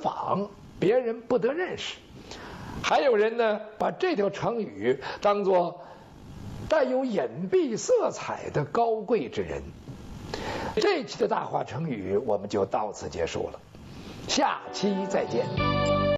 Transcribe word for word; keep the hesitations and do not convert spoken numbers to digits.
访，别人不得认识。还有人呢，把这条成语当作带有隐蔽色彩的高贵之人。这期的大话成语我们就到此结束了，下期再见。